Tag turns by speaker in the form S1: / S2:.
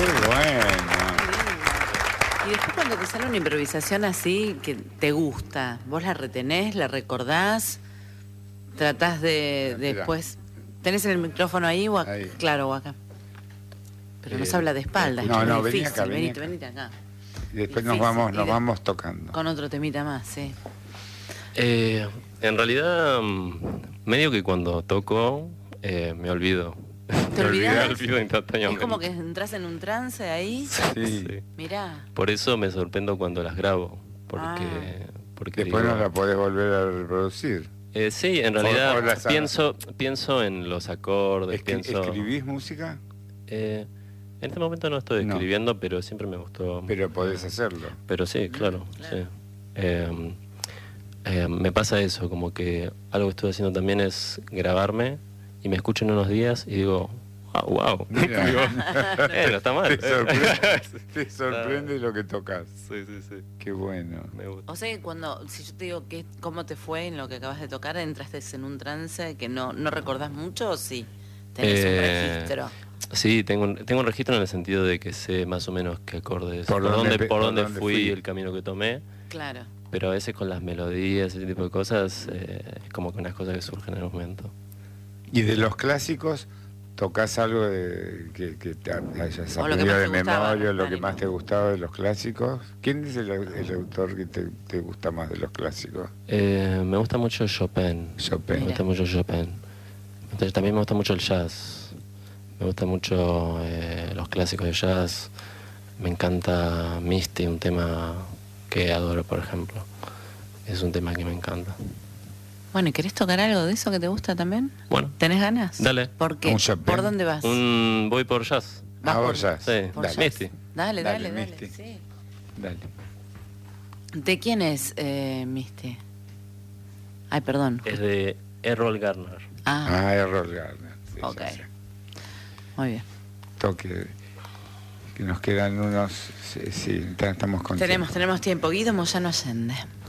S1: Qué bueno.
S2: Y después cuando te sale una improvisación así que te gusta, ¿vos la retenés, la recordás? ¿Tratás de después? ¿Tenés el micrófono ahí o acá?
S1: Ahí.
S2: Claro, o acá. Pero nos habla de espaldas,
S1: No,
S2: que
S1: no,
S2: es
S1: vení
S2: difícil.
S1: acá, vení
S2: Venite acá.
S1: Y después
S2: Difícil.
S1: nos vamos tocando.
S2: Con otro temita más, sí.
S3: En realidad, medio que cuando toco, me olvido.
S2: ¿Te olvidás?
S3: Me olvido instantáneamente.
S2: Es como que entras en un trance ahí.
S1: Sí.
S3: Sí.
S2: Mirá.
S3: Por eso me sorprendo cuando las grabo. Porque
S1: Después
S3: digo,
S1: no la podés volver a reproducir.
S3: sí, en realidad
S1: o las-
S3: pienso en los acordes.
S1: ¿Escribís música?
S3: En este momento no estoy
S1: No.
S3: escribiendo, pero siempre me gustó.
S1: Pero podés hacerlo.
S3: Pero sí, claro.
S2: Claro.
S3: Sí. Me pasa eso, como que algo que estoy haciendo también es grabarme y me escucho en unos días y digo, wow.
S1: Mira.
S3: Digo, no está mal.
S1: Te sorprende lo que tocas.
S3: Sí, sí, sí.
S1: Qué bueno.
S3: Me gusta.
S2: O sea que si yo te digo cómo te fue en lo que acabas de tocar, entraste en un trance que no recordás mucho, o sí, tenés un registro.
S3: Sí, tengo un registro en el sentido de que sé más o menos qué acordes, por dónde fui, el camino que tomé,
S2: Claro.
S3: pero a veces con las melodías, ese tipo de cosas, es como que unas cosas que surgen en el momento.
S1: ¿Y de los clásicos tocas algo que te hayas
S2: O lo que
S1: aprendido
S2: más
S1: de
S2: te gustaba,
S1: memoria, lo que
S2: ánimo.
S1: más te gustaba de los clásicos? ¿Quién es el autor que te gusta más de los clásicos?
S3: Me gusta mucho Chopin.
S1: Chopin.
S3: Me gusta mucho Chopin. Entonces también me gusta mucho el jazz. Me gusta mucho los clásicos de jazz. Me encanta Misty, un tema que adoro, por ejemplo. Es un tema que me encanta.
S2: Bueno, ¿y querés tocar algo de eso que te gusta también?
S3: Bueno,
S2: ¿Tenés ganas?
S3: Dale.
S2: ¿Por qué?
S1: Un Chopin.
S2: ¿Por dónde vas?
S3: voy por jazz.
S2: Vas
S1: Ah,
S2: por-
S1: vos jazz.
S3: Sí,
S2: por
S1: Dale.
S2: jazz.
S3: Misty.
S2: Dale,
S1: Dale,
S2: dale,
S1: Misty.
S2: sí.
S1: Dale.
S2: ¿De quién es Misty? Ay, perdón.
S3: Es de Errol Garner.
S2: Ah,
S1: Errol Garner. Sí,
S2: ok.
S1: ya sé.
S2: Muy bien.
S1: Toque. Que nos quedan unos... Sí, estamos contentos.
S2: Tenemos tiempo. Guido Moyano Allende.